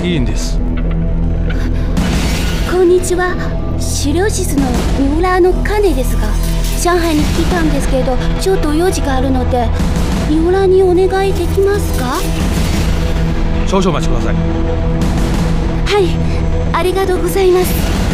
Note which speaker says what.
Speaker 1: いいんです。
Speaker 2: こんにちは。資料室の三浦の金ですが、上海に来たんですけど、ちょっと用事があるので三浦にお願いできますか？
Speaker 1: 少々お待ちください。
Speaker 2: はい、ありがとうございます。